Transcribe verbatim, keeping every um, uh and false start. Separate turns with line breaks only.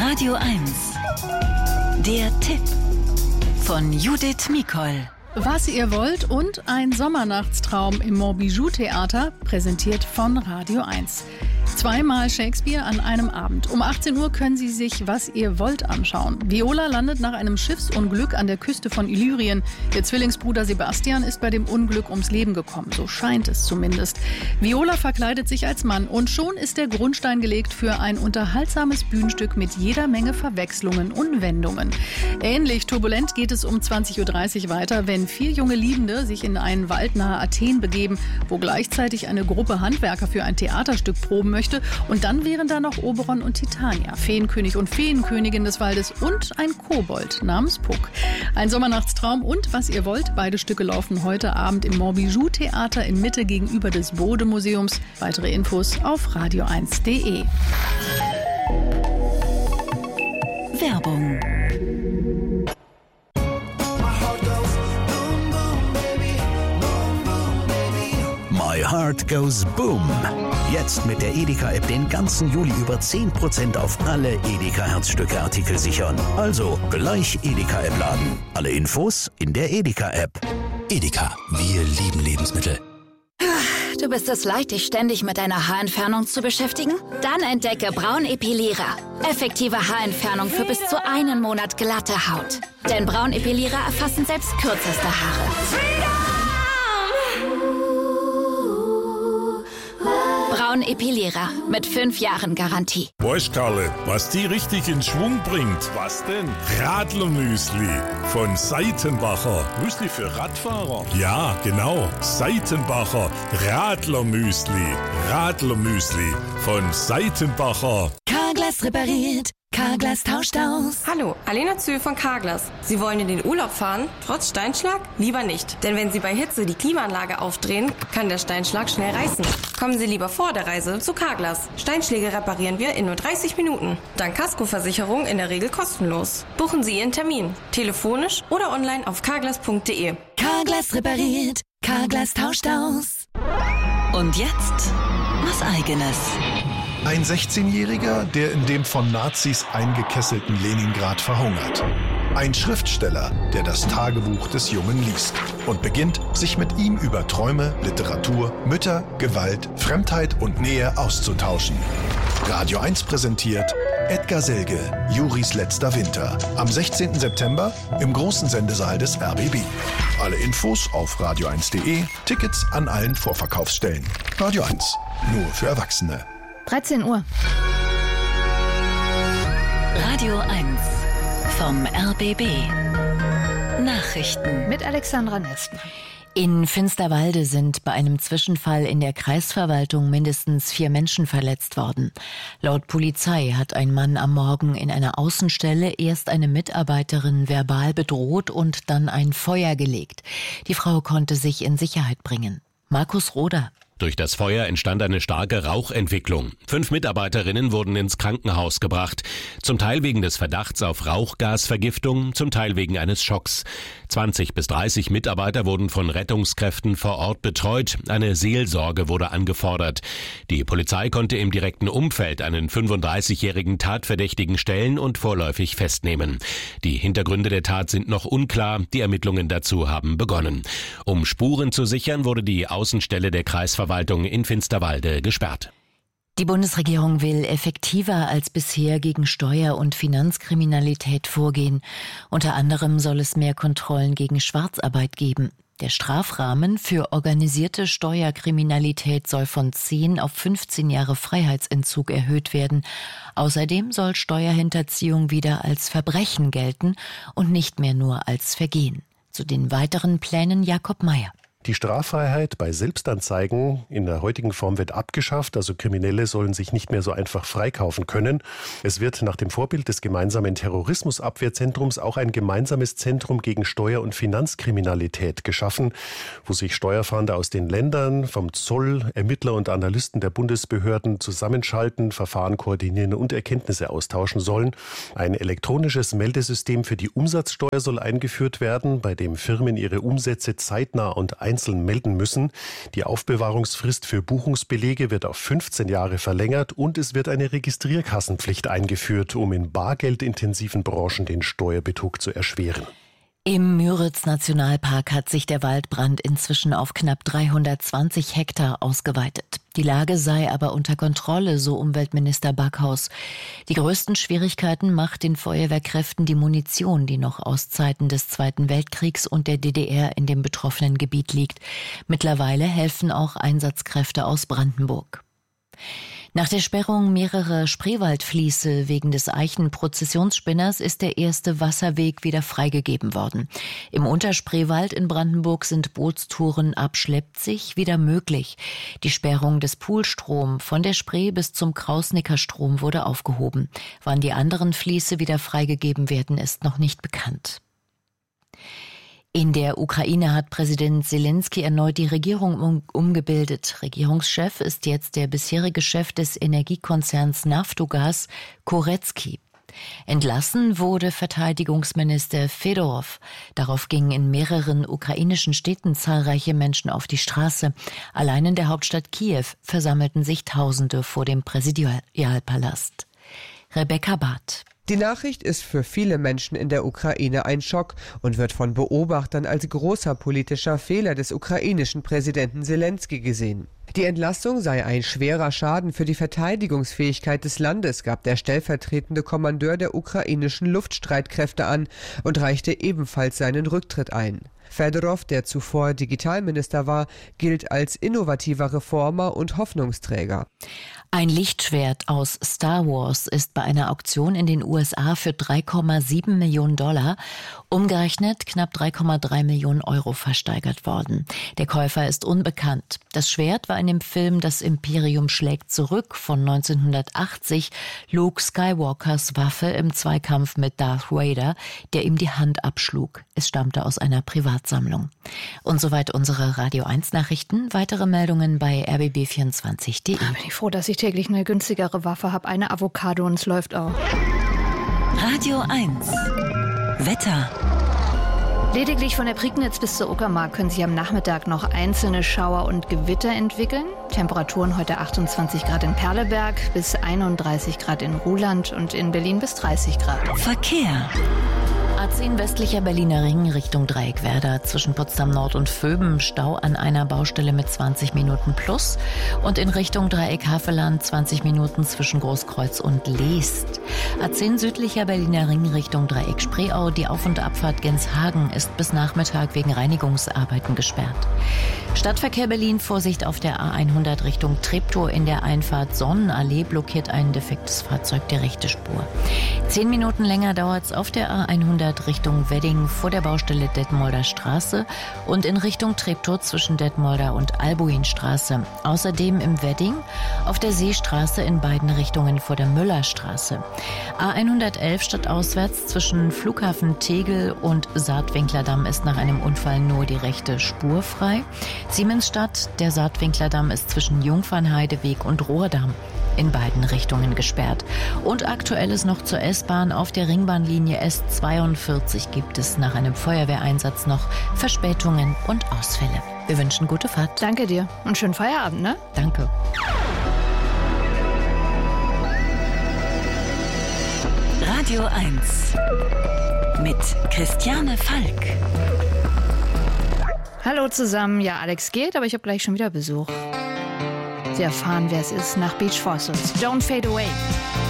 Radio eins. Der Tipp von Judith Mikol.
Was ihr wollt und ein Sommernachtstraum im Montbijou-Theater, präsentiert von Radio eins. Zweimal Shakespeare an einem Abend. Um achtzehn Uhr können Sie sich Was ihr wollt anschauen. Viola landet nach einem Schiffsunglück an der Küste von Illyrien. Ihr Zwillingsbruder Sebastian ist bei dem Unglück ums Leben gekommen. So scheint es zumindest. Viola verkleidet sich als Mann und schon ist der Grundstein gelegt für ein unterhaltsames Bühnenstück mit jeder Menge Verwechslungen und Wendungen. Ähnlich turbulent geht es um zwanzig Uhr dreißig weiter, wenn vier junge Liebende sich in einen Wald nahe Athen begeben, wo gleichzeitig eine Gruppe Handwerker für ein Theaterstück proben möchte. Und dann wären da noch Oberon und Titania, Feenkönig und Feenkönigin des Waldes und ein Kobold namens Puck. Ein Sommernachtstraum und Was ihr wollt. Beide Stücke laufen heute Abend im Montbijou-Theater in Mitte gegenüber des Bode-Museums. Weitere Infos auf radio eins punkt de.
Werbung.
My Heart Goes Boom. Jetzt mit der Edeka-App den ganzen Juli über zehn Prozent auf alle Edeka-Herzstücke-Artikel sichern. Also gleich Edeka-App laden. Alle Infos in der Edeka-App.
Edeka, wir lieben Lebensmittel.
Du bist es leid, dich ständig mit deiner Haarentfernung zu beschäftigen? Dann entdecke Braunepilierer. Effektive Haarentfernung für bis zu einen Monat glatte Haut. Denn Braunepilierer erfassen selbst kürzeste Haare. Braunepilierer mit fünf Jahren Garantie.
Weißt Karle, was die richtig in Schwung bringt? Was denn? Radlermüsli von Seitenbacher. Müsli für Radfahrer? Ja, genau. Seitenbacher Radlermüsli. Radlermüsli von Seitenbacher.
Carglass repariert. Carglass tauscht aus.
Hallo, Alena Zöhl von Carglass. Sie wollen in den Urlaub fahren? Trotz Steinschlag? Lieber nicht. Denn wenn Sie bei Hitze die Klimaanlage aufdrehen, kann der Steinschlag schnell reißen. Kommen Sie lieber vor der Reise zu Carglass. Steinschläge reparieren wir in nur dreißig Minuten. Dank Kaskoversicherung in der Regel kostenlos. Buchen Sie Ihren Termin. Telefonisch oder online auf carglass punkt de.
Carglass repariert. Carglass tauscht aus.
Und jetzt was Eigenes.
Ein sechzehnjähriger, der in dem von Nazis eingekesselten Leningrad verhungert. Ein Schriftsteller, der das Tagebuch des Jungen liest und beginnt, sich mit ihm über Träume, Literatur, Mütter, Gewalt, Fremdheit und Nähe auszutauschen. Radio eins präsentiert Edgar Selge, Juris letzter Winter. Am sechzehnten September im großen Sendesaal des R B B. Alle Infos auf radio eins punkt de, Tickets an allen Vorverkaufsstellen. Radio eins, nur für Erwachsene.
dreizehn Uhr.
Radio eins vom R B B. Nachrichten
Mit Alexandra Nestner.
In Finsterwalde sind bei einem Zwischenfall in der Kreisverwaltung mindestens vier Menschen verletzt worden. Laut Polizei hat ein Mann am Morgen in einer Außenstelle erst eine Mitarbeiterin verbal bedroht und dann ein Feuer gelegt. Die Frau konnte sich in Sicherheit bringen. Markus Roder.
Durch das Feuer entstand eine starke Rauchentwicklung. Fünf Mitarbeiterinnen wurden ins Krankenhaus gebracht. Zum Teil wegen des Verdachts auf Rauchgasvergiftung, zum Teil wegen eines Schocks. zwanzig bis dreißig Mitarbeiter wurden von Rettungskräften vor Ort betreut. Eine Seelsorge wurde angefordert. Die Polizei konnte im direkten Umfeld einen fünfunddreißigjährigen Tatverdächtigen stellen und vorläufig festnehmen. Die Hintergründe der Tat sind noch unklar. Die Ermittlungen dazu haben begonnen. Um Spuren zu sichern, wurde die Außenstelle der Kreisverwaltung in Finsterwalde gesperrt.
Die Bundesregierung will effektiver als bisher gegen Steuer- und Finanzkriminalität vorgehen. Unter anderem soll es mehr Kontrollen gegen Schwarzarbeit geben. Der Strafrahmen für organisierte Steuerkriminalität soll von zehn auf fünfzehn Jahre Freiheitsentzug erhöht werden. Außerdem soll Steuerhinterziehung wieder als Verbrechen gelten und nicht mehr nur als Vergehen. Zu den weiteren Plänen Jakob Mayer.
Die Straffreiheit bei Selbstanzeigen in der heutigen Form wird abgeschafft, also Kriminelle sollen sich nicht mehr so einfach freikaufen können. Es wird nach dem Vorbild des gemeinsamen Terrorismusabwehrzentrums auch ein gemeinsames Zentrum gegen Steuer- und Finanzkriminalität geschaffen, wo sich Steuerfahnder aus den Ländern, vom Zoll, Ermittler und Analysten der Bundesbehörden zusammenschalten, Verfahren koordinieren und Erkenntnisse austauschen sollen. Ein elektronisches Meldesystem für die Umsatzsteuer soll eingeführt werden, bei dem Firmen ihre Umsätze zeitnah und ein einzeln melden müssen. Die Aufbewahrungsfrist für Buchungsbelege wird auf fünfzehn Jahre verlängert und es wird eine Registrierkassenpflicht eingeführt, um in bargeldintensiven Branchen den Steuerbetrug zu erschweren.
Im Müritz-Nationalpark hat sich der Waldbrand inzwischen auf knapp dreihundertzwanzig Hektar ausgeweitet. Die Lage sei aber unter Kontrolle, so Umweltminister Backhaus. Die größten Schwierigkeiten macht den Feuerwehrkräften die Munition, die noch aus Zeiten des Zweiten Weltkriegs und der D D R in dem betroffenen Gebiet liegt. Mittlerweile helfen auch Einsatzkräfte aus Brandenburg. Nach der Sperrung mehrerer Spreewaldfließe wegen des Eichenprozessionsspinners ist der erste Wasserweg wieder freigegeben worden. Im Unterspreewald in Brandenburg sind Bootstouren ab Schleppzig wieder möglich. Die Sperrung des Poolstrom von der Spree bis zum Krausnicker-Strom wurde aufgehoben. Wann die anderen Fließe wieder freigegeben werden, ist noch nicht bekannt. In der Ukraine hat Präsident Selenskyj erneut die Regierung um, umgebildet. Regierungschef ist jetzt der bisherige Chef des Energiekonzerns Naftogaz, Koretski. Entlassen wurde Verteidigungsminister Fedorov. Darauf gingen in mehreren ukrainischen Städten zahlreiche Menschen auf die Straße. Allein in der Hauptstadt Kiew versammelten sich Tausende vor dem Präsidialpalast. Rebecca Barth.
Die Nachricht ist für viele Menschen in der Ukraine ein Schock und wird von Beobachtern als großer politischer Fehler des ukrainischen Präsidenten Selenskyj gesehen. Die Entlassung sei ein schwerer Schaden für die Verteidigungsfähigkeit des Landes, gab der stellvertretende Kommandeur der ukrainischen Luftstreitkräfte an und reichte ebenfalls seinen Rücktritt ein. Fedorov, der zuvor Digitalminister war, gilt als innovativer Reformer und Hoffnungsträger.
Ein Lichtschwert aus Star Wars ist bei einer Auktion in den U S A für drei Komma sieben Millionen Dollar, umgerechnet knapp drei Komma drei Millionen Euro versteigert worden. Der Käufer ist unbekannt. Das Schwert war in dem Film Das Imperium schlägt zurück von neunzehnhundertachtzig Luke Skywalkers Waffe im Zweikampf mit Darth Vader, der ihm die Hand abschlug. Es stammte aus einer Privatsammlung. Und soweit unsere Radio eins Nachrichten. Weitere Meldungen bei r b b vierundzwanzig punkt de.
Bin ich froh, dass ich täglich eine günstigere Waffe habe. Eine Avocado und es läuft auch.
Radio eins. Wetter.
Lediglich von der Prignitz bis zur Uckermark können sich am Nachmittag noch einzelne Schauer und Gewitter entwickeln. Temperaturen heute achtundzwanzig Grad in Perleberg, bis einunddreißig Grad in Ruhland und in Berlin bis dreißig Grad.
Verkehr.
A zehn westlicher Berliner Ring Richtung Dreieckwerder zwischen Potsdam Nord und Vöben Stau an einer Baustelle mit zwanzig Minuten plus und in Richtung Dreieck Havelland zwanzig Minuten zwischen Großkreuz und Leest. A zehn südlicher Berliner Ring Richtung Dreieck Spreeau, die Auf- und Abfahrt Genshagen ist bis Nachmittag wegen Reinigungsarbeiten gesperrt. Stadtverkehr Berlin, Vorsicht auf der A hundert Richtung Treptow in der Einfahrt Sonnenallee blockiert ein defektes Fahrzeug die rechte Spur. Zehn Minuten länger dauert es auf der A hundert Richtung Wedding vor der Baustelle Detmolder Straße und in Richtung Treptow zwischen Detmolder und Albuinstraße. Außerdem im Wedding auf der Seestraße in beiden Richtungen vor der Müllerstraße. A hundertelf stadtauswärts zwischen Flughafen Tegel und Saatwinklerdamm ist nach einem Unfall nur die rechte Spur frei. Siemensstadt, der Saatwinklerdamm ist zwischen Jungfernheideweg und Rohrdamm in beiden Richtungen gesperrt. Und aktuell ist noch zur S-Bahn auf der Ringbahnlinie S zweiundvierzig gibt es nach einem Feuerwehreinsatz noch Verspätungen und Ausfälle. Wir wünschen gute Fahrt.
Danke dir und schönen Feierabend, ne?
Danke.
Radio eins mit Christiane Falk.
Hallo zusammen. Ja, Alex geht, aber ich habe gleich schon wieder Besuch. Sie erfahren, wer es ist, nach Beach Fossils. Don't Fade Away.